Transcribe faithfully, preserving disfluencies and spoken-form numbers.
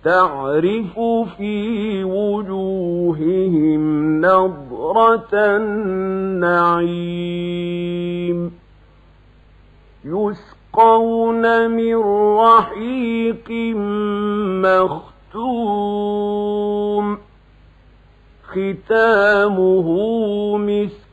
تعرف في وجوههم نضرة النعيم يسقون من رحيق مختوم ختامه مسك